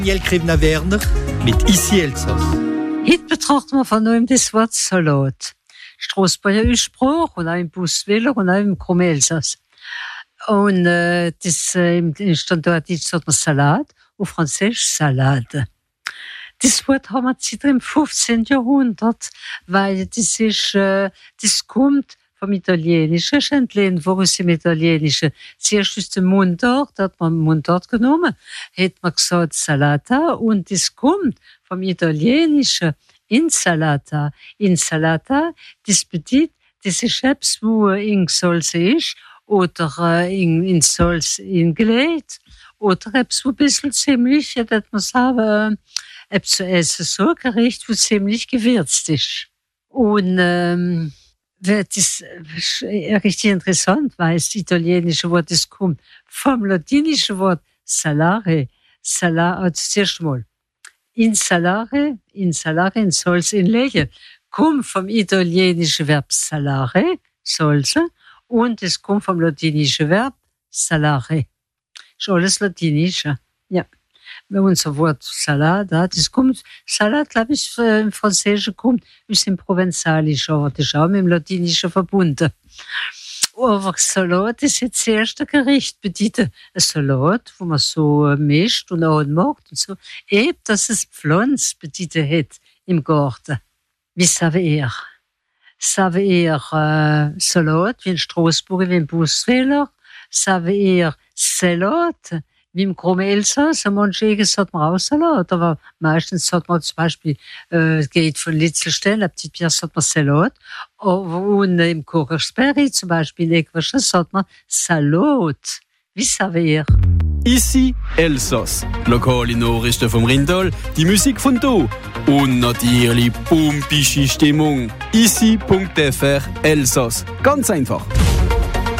Daniel Krebner-Werner mit Ici Elsass. Heute betrachten wir von neuem das Wort Salat. Straßburger Aussprache und auch im Buswähler und auch im Krumme Elsass. Und im Standarddeutsch sagt man Salat, auf Französisch Salade. Das Wort haben wir seit dem 15. Jahrhundert, weil das kommt vom Italienischen, ist entlehnt aus dem Italienischen. Zuerst aus dem Mundart, hat man Mundart genommen, hat man gesagt Salata, und das kommt vom Italienischen Insalata. Insalata, das bedeutet, das ist etwas, wo in Salz ist, oder in Salz gelegt, oder etwas, wo ein bisschen ziemlich, dass man sagen, etwas so Gericht, wo ziemlich gewürzt ist. Und das ist richtig interessant, weil das italienische Wort, das kommt vom latinischen Wort salare. Also zuerst mal. Insalare, in Salz inlegen, kommt vom italienischen Verb salare, salzen, und es kommt vom latinischen Verb salare. Ist alles latinische. Ja. Unser Wort Salat, das kommt, Salat, glaube ich, im Französischen kommt aus dem Provenzalischen, aber das ist auch mit dem Latinischen verbunden. Aber Salat ist jetzt das erste Gericht, bedeutet ein Salat, wo man so mischt und anmacht und so, eben, dass es Pflanzen bedeutet hat im Garten. Wie savez ihr? Savez ihr Salat, wie in Straßburg, wie im Buswähler? Savez ihr Salat? Wie im Krumme Elsass, manche sagt man auch Salat, aber meistens sagt man zum Beispiel, geht von Litzelstein, ab Petite Pierre sagt man Salat, und im Kochersberry zum Beispiel, in Equaschen sagt man Salat. Wie savez ihr? Ici Elsass, lokale Nachrichten vom Rindal, die Musik von hier und natürlich pumpische Stimmung. Ici.fr Elsass, ganz einfach.